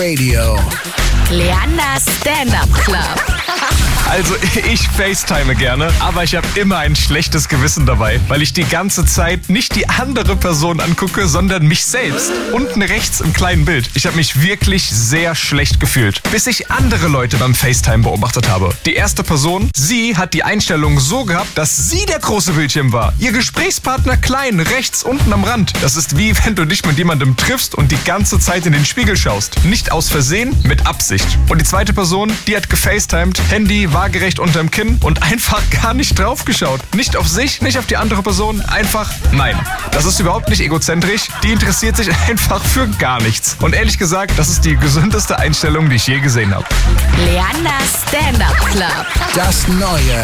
Radio. Leanders Stand-Up Club. Also ich FaceTime gerne, aber ich habe immer ein schlechtes Gewissen dabei, weil ich die ganze Zeit nicht die andere Person angucke, sondern mich selbst. Unten rechts im kleinen Bild. Ich habe mich wirklich sehr schlecht gefühlt, bis ich andere Leute beim FaceTime beobachtet habe. Die erste Person, sie hat die Einstellung so gehabt, dass sie der große Bildschirm war. Ihr Gesprächspartner klein, rechts unten am Rand. Das ist wie wenn du dich mit jemandem triffst und die ganze Zeit in den Spiegel schaust. Nicht aus Versehen, mit Absicht. Und die zweite Person, die hat gefacetimed, Handy waagerecht unterm Kinn und einfach gar nicht drauf geschaut. Nicht auf sich, nicht auf die andere Person, einfach nein. Das ist überhaupt nicht egozentrisch, die interessiert sich einfach für gar nichts. Und ehrlich gesagt, das ist die gesündeste Einstellung, die ich je gesehen habe. Leanders Stand-Up Club. Das Neue